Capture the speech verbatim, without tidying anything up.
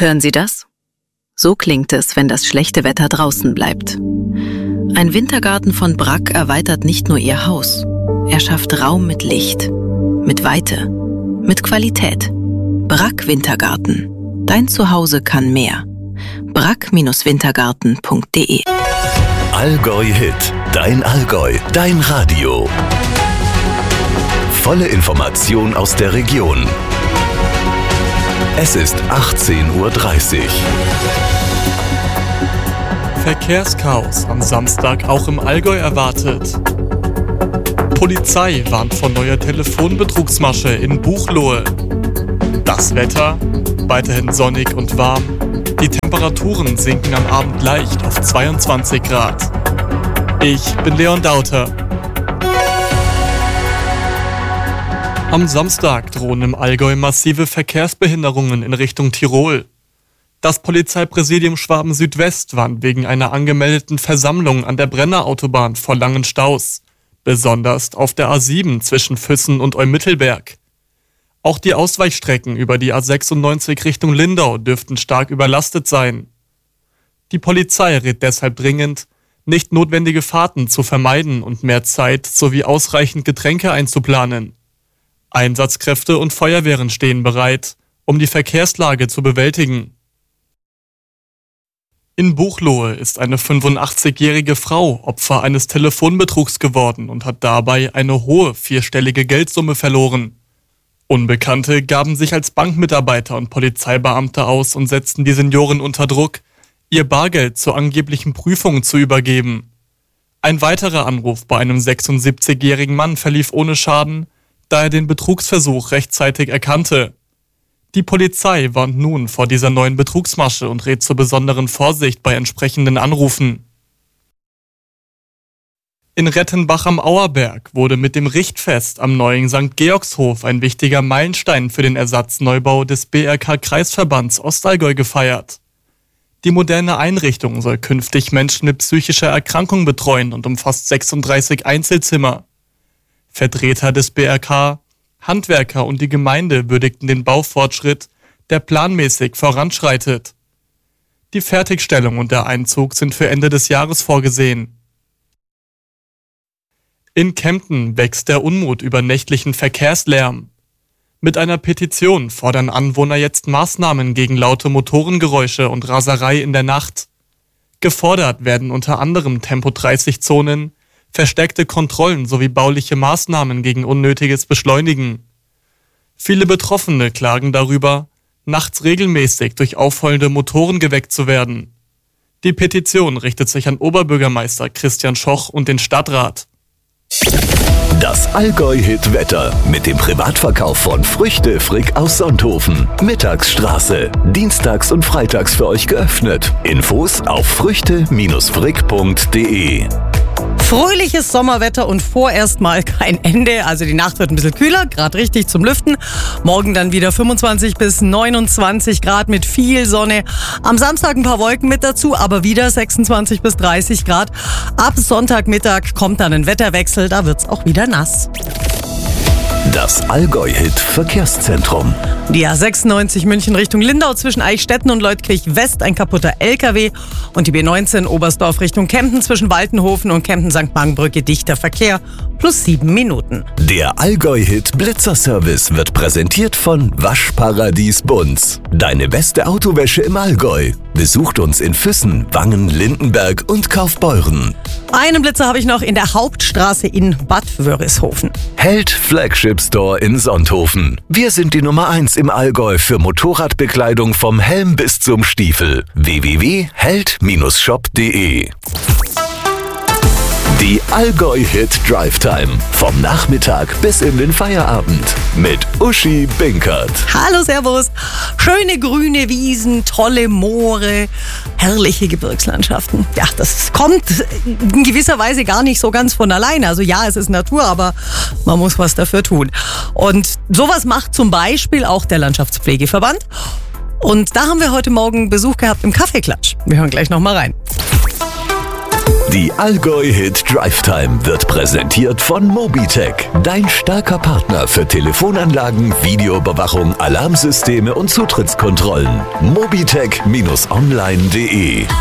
Hören Sie das? So klingt es, wenn das schlechte Wetter draußen bleibt. Ein Wintergarten von Brack erweitert nicht nur Ihr Haus. Er schafft Raum mit Licht, mit Weite, mit Qualität. Brack Wintergarten. Dein Zuhause kann mehr. brack Wintergarten punkt de Allgäu Hit. Dein Allgäu. Dein Radio. Volle Information aus der Region. Es ist achtzehn Uhr dreißig. Verkehrschaos am Samstag auch im Allgäu erwartet. Polizei warnt vor neuer Telefonbetrugsmasche in Buchloe. Das Wetter? Weiterhin sonnig und warm. Die Temperaturen sinken am Abend leicht auf zweiundzwanzig Grad. Ich bin Leon Dauter. Am Samstag drohen im Allgäu massive Verkehrsbehinderungen in Richtung Tirol. Das Polizeipräsidium Schwaben Südwest warnt wegen einer angemeldeten Versammlung an der Brennerautobahn vor langen Staus, besonders auf der A sieben zwischen Füssen und Eumittelberg. Auch die Ausweichstrecken über die A sechsundneunzig Richtung Lindau dürften stark überlastet sein. Die Polizei rät deshalb dringend, nicht notwendige Fahrten zu vermeiden und mehr Zeit sowie ausreichend Getränke einzuplanen. Einsatzkräfte und Feuerwehren stehen bereit, um die Verkehrslage zu bewältigen. In Buchloe ist eine fünfundachtzigjährige Frau Opfer eines Telefonbetrugs geworden und hat dabei eine hohe vierstellige Geldsumme verloren. Unbekannte gaben sich als Bankmitarbeiter und Polizeibeamte aus und setzten die Seniorin unter Druck, ihr Bargeld zur angeblichen Prüfung zu übergeben. Ein weiterer Anruf bei einem sechsundsiebzigjährigen Mann verlief ohne Schaden, da er den Betrugsversuch rechtzeitig erkannte. Die Polizei warnt nun vor dieser neuen Betrugsmasche und rät zur besonderen Vorsicht bei entsprechenden Anrufen. In Rettenbach am Auerberg wurde mit dem Richtfest am neuen Sankt Georgshof ein wichtiger Meilenstein für den Ersatzneubau des B R K-Kreisverbands Ostallgäu gefeiert. Die moderne Einrichtung soll künftig Menschen mit psychischer Erkrankung betreuen und umfasst sechsunddreißig Einzelzimmer. Vertreter des B R K, Handwerker und die Gemeinde würdigten den Baufortschritt, der planmäßig voranschreitet. Die Fertigstellung und der Einzug sind für Ende des Jahres vorgesehen. In Kempten wächst der Unmut über nächtlichen Verkehrslärm. Mit einer Petition fordern Anwohner jetzt Maßnahmen gegen laute Motorengeräusche und Raserei in der Nacht. Gefordert werden unter anderem Tempo dreißig Zonen, verstärkte Kontrollen sowie bauliche Maßnahmen gegen unnötiges Beschleunigen. Viele Betroffene klagen darüber, nachts regelmäßig durch aufheulende Motoren geweckt zu werden. Die Petition richtet sich an Oberbürgermeister Christian Schoch und den Stadtrat. Das Allgäu-Hit-Wetter mit dem Privatverkauf von Früchte Frick aus Sonthofen. Mittagsstraße. Dienstags und freitags für euch geöffnet. Infos auf früchte Frick punkt de. Fröhliches Sommerwetter und vorerst mal kein Ende. Also die Nacht wird ein bisschen kühler, gerade richtig zum Lüften. Morgen dann wieder fünfundzwanzig bis neunundzwanzig Grad mit viel Sonne. Am Samstag ein paar Wolken mit dazu, aber wieder sechsundzwanzig bis dreißig Grad. Ab Sonntagmittag kommt dann ein Wetterwechsel, da wird's auch wieder nass. Das Allgäu-Hit Verkehrszentrum. Die A sechsundneunzig München Richtung Lindau zwischen Eichstätten und Leutkirch West ein kaputter L K W und die B neunzehn Oberstdorf Richtung Kempten zwischen Waltenhofen und Kempten-Sankt Margenbrücke dichter Verkehr plus sieben Minuten. Der Allgäu-Hit Blitzerservice wird präsentiert von Waschparadies Bunz. Deine beste Autowäsche im Allgäu. Besucht uns in Füssen, Wangen, Lindenberg und Kaufbeuren. Einen Blitzer habe ich noch in der Hauptstraße in Bad Wörishofen. Held Flagship Store in Sonthofen. Wir sind die Nummer eins im Allgäu für Motorradbekleidung vom Helm bis zum Stiefel. w w w punkt held shop punkt de. Die Allgäu-Hit Drive Time. Vom Nachmittag bis in den Feierabend. Mit Uschi Binkert. Hallo, servus. Schöne grüne Wiesen, tolle Moore, herrliche Gebirgslandschaften. Ja, das kommt in gewisser Weise gar nicht so ganz von alleine. Also ja, es ist Natur, aber man muss was dafür tun. Und sowas macht zum Beispiel auch der Landschaftspflegeverband. Und da haben wir heute Morgen Besuch gehabt im Kaffeeklatsch. Wir hören gleich noch mal rein. Die Allgäu Hit Drive Time wird präsentiert von Mobitech, dein starker Partner für Telefonanlagen, Videoüberwachung, Alarmsysteme und Zutrittskontrollen. mobitech Bindestrich online punkt de